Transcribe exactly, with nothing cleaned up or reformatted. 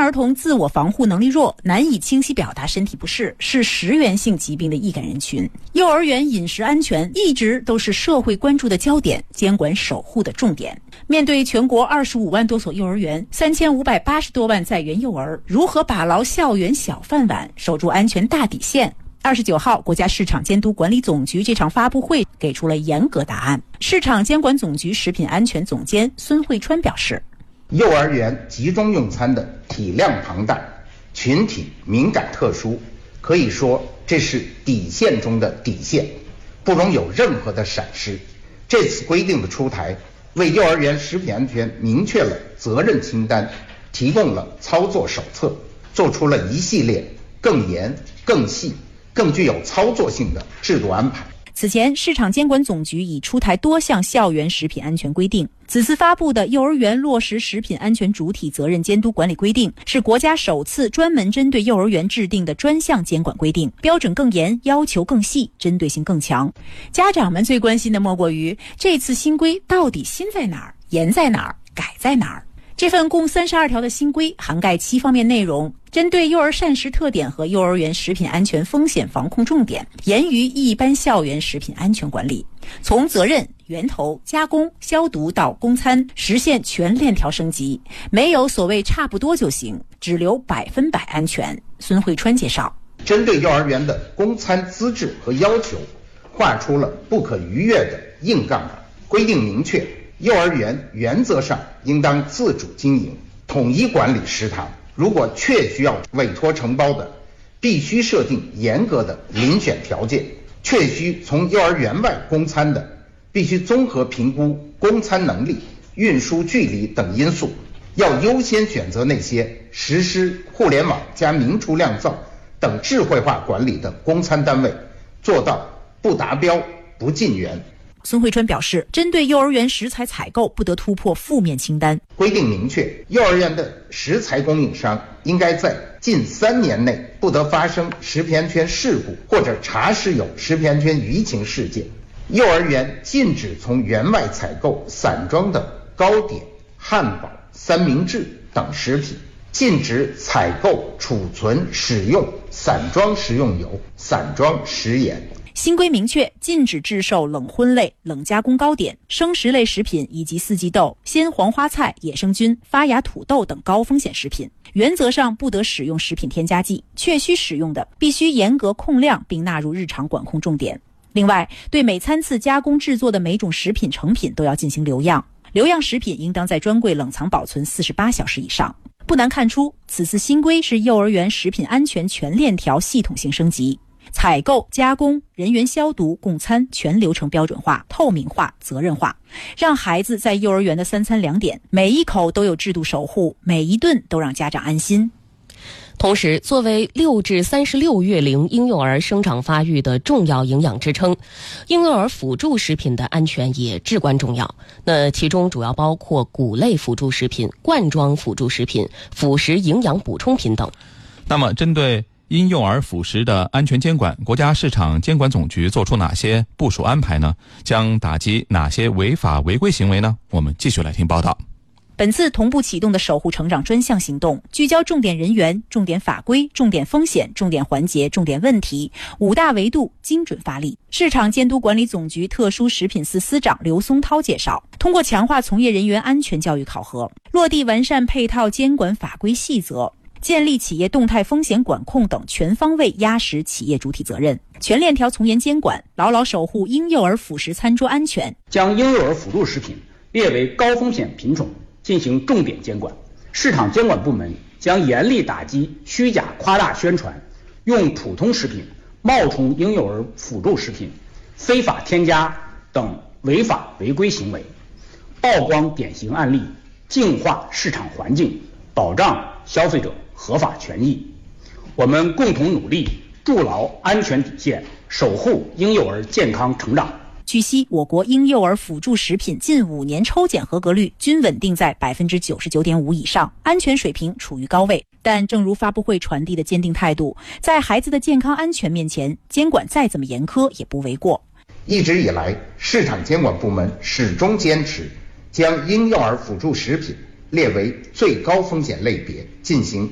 儿童自我防护能力弱，难以清晰表达身体不适，是食源性疾病的易感人群。幼儿园饮食安全一直都是社会关注的焦点，监管守护的重点。面对全国二十五万多所幼儿园，三千五百八十多万在园幼儿，如何把牢校园小饭碗，守住安全大底线？二十九号，国家市场监督管理总局这场发布会给出了严格答案。市场监管总局食品安全总监孙慧川表示， 幼儿园集中用餐的体量庞大，群体敏感特殊，可以说这是底线中的底线，不容有任何的闪失。这次规定的出台，为幼儿园食品安全明确了责任清单，提供了操作手册，做出了一系列更严、更细、更具有操作性的制度安排。 此前，市场监管总局已出台多项校园食品安全规定。此次发布的《幼儿园落实食品安全主体责任监督管理规定》是国家首次专门针对幼儿园制定的专项监管规定，标准更严，要求更细，针对性更强。家长们最关心的莫过于这次新规到底新在哪儿、严在哪儿、改在哪儿。这份共三十二条的新规涵盖七方面内容，针对幼儿膳食特点和幼儿园食品安全风险防控重点，严于一般校园食品安全管理。从责任、源头、加工、消毒到供餐，实现全链条升级，没有所谓差不多就行，只留百分百安全。孙慧川介绍， 针对幼儿园的供餐资质和要求，划出了不可逾越的硬杠杆，规定明确幼儿园原则上应当自主经营，统一管理食堂。如果确需要委托承包的，必须设定严格的遴选条件；确需从幼儿园外供餐的，必须综合评估供餐能力、运输距离等因素，要优先选择那些实施互联网加明厨亮灶等智慧化管理的供餐单位，做到不达标不进园。 孙慧川表示，针对幼儿园食材采购不得突破负面清单， 规定明确，幼儿园的食材供应商应该在近三年内不得发生食品安全事故或者查实有食品安全舆情事件。幼儿园禁止从园外采购散装的糕点、汉堡、三明治等食品，禁止采购、储存、使用散装食用油、散装食盐。 新规明确，禁止制售冷荤类、冷加工糕点、生食类食品以及四季豆、鲜黄花菜、野生菌、发芽土豆等高风险食品。原则上不得使用食品添加剂，确需使用的必须严格控量并纳入日常管控重点。另外，对每餐次加工制作的每种食品成品都要进行留样，留样食品应当在专柜冷藏保存四十八小时以上。不难看出，此次新规是幼儿园食品安全全链条系统性升级。采购、加工、人员消毒、供餐全流程标准化、透明化、责任化，让孩子在幼儿园的三餐两点，每一口都有制度守护，每一顿都让家长安心。 同时，作为六至三十六月龄婴幼儿生长发育的重要营养支撑，婴幼儿辅助食品的安全也至关重要。那其中主要包括谷类辅助食品、罐装辅助食品、辅食营养补充品等。 那么，针对婴幼儿辅食的安全监管，国家市场监管总局做出哪些部署安排呢？将打击哪些违法违规行为呢？我们继续来听报道。 本次同步启动的守护成长专项行动，聚焦重点人员、重点法规、重点风险、重点环节、重点问题五大维度，精准发力。市场监督管理总局特殊食品司司长刘松涛介绍，通过强化从业人员安全教育考核，落地完善配套监管法规细则，建立企业动态风险管控等全方位压实企业主体责任，全链条从严监管，牢牢守护婴幼儿辅食餐桌安全。 将婴幼儿辅助食品列为高风险品种，进行重点监管。市场监管部门将严厉打击虚假夸大宣传，用普通食品冒充婴幼儿辅助食品、非法添加等违法违规行为，曝光典型案例，净化市场环境，保障消费者合法权益。我们共同努力，筑牢安全底线，守护婴幼儿健康成长。 据悉，我国婴幼儿辅助食品近五年抽检合格率均稳定在 百分之九十九点五 以上，安全水平处于高位。但正如发布会传递的坚定态度，在孩子的健康安全面前，监管再怎么严苛也不为过。 一直以来，市场监管部门始终坚持将婴幼儿辅助食品列为最高风险类别进行